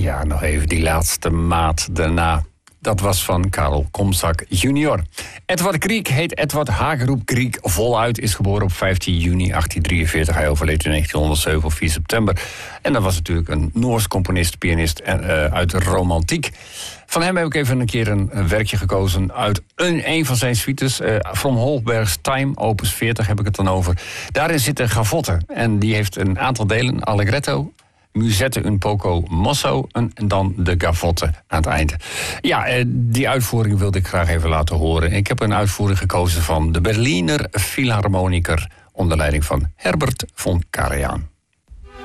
Ja, nog even die laatste maat daarna. Dat was van Karel Komsak junior. Edward Grieg heet Edward Hageroep Grieg voluit. Is geboren op 15 juni 1843. Hij overleed in 1907 op 4 september. En dat was natuurlijk een Noors componist, pianist uit de romantiek. Van hem heb ik even een keer een werkje gekozen uit een van zijn suites. From Holberg's Time, opus 40 heb ik het dan over. Daarin zit een gavotte. En die heeft een aantal delen. Allegretto, Musette un poco mosso en dan de gavotte aan het eind. Ja, die uitvoering wilde ik graag even laten horen. Ik heb een uitvoering gekozen van de Berliner Philharmoniker onder leiding van Herbert von Karajan.